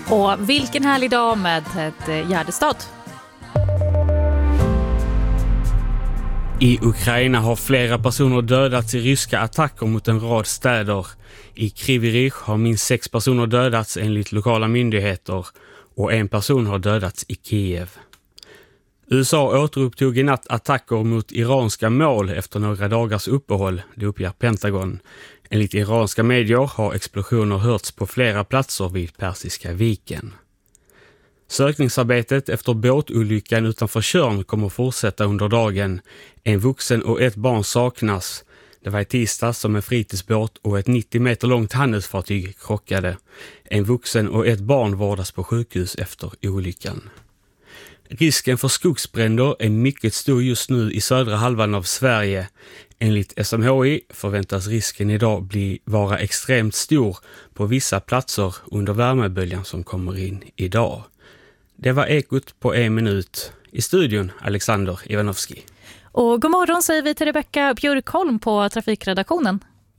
Och vilken härlig dag med ett Gärdestad. I Ukraina har flera personer dödats i ryska attacker mot en rad städer. I Kryvyi Rih har minst 6 personer dödats enligt lokala myndigheter och en person har dödats i Kiev. USA återupptog i natt attacker mot iranska mål efter några dagars uppehåll, det uppger Pentagon. Enligt iranska medier har explosioner hörts på flera platser vid Persiska viken. Sökningsarbetet efter båtolyckan utanför Tjörn kommer fortsätta under dagen. En vuxen och ett barn saknas. Det var i tisdags som en fritidsbåt och ett 90 meter långt handelsfartyg krockade. En vuxen och ett barn vårdas på sjukhus efter olyckan. Risken för skogsbränder är mycket stor just nu i södra halvan av Sverige. Enligt SMHI förväntas risken idag vara extremt stor på vissa platser under värmeböljan som kommer in idag. Det var Ekot på 1 minut. I studion Alexander Ivanovski. Och god morgon säger vi till Rebecka Björkholm på trafikredaktionen.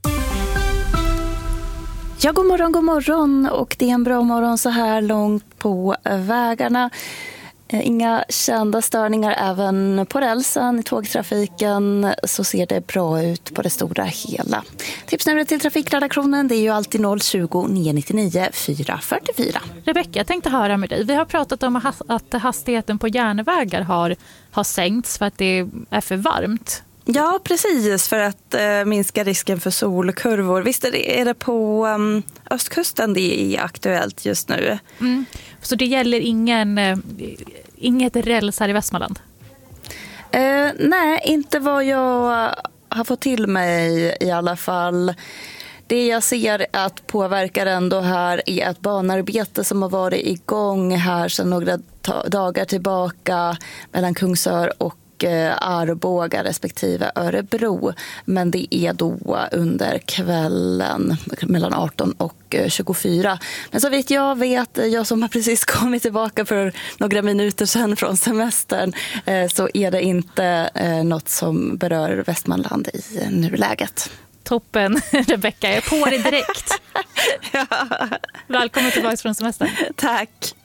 Ja, god morgon och det är en bra morgon så här långt på vägarna. Inga kända störningar även på rälsen i tågtrafiken, så ser det bra ut på det stora hela. Tipsnumret till trafikredaktionen, det är ju alltid 020 999 444. Rebecka, jag tänkte höra med dig. Vi har pratat om att hastigheten på järnvägar har sänkts för att det är för varmt. Ja, precis, för att minska risken för solkurvor. Visst är det på östkusten det är aktuellt just nu. Mm. Så det gäller inget räls här i Västmanland? Nej, inte vad jag har fått till mig i alla fall. Det jag ser att påverkar ändå här är ett banarbete som har varit igång här sedan några dagar tillbaka mellan Kungsör och Arboga respektive Örebro, men det är då under kvällen mellan 18 och 24. Men så vitt jag vet, jag som har precis kommit tillbaka för några minuter sedan från semestern, så är det inte något som berör Västmanland i nuläget. Toppen, Rebecka, jag är på dig direkt. Ja. Välkommen tillbaka från semestern. Tack.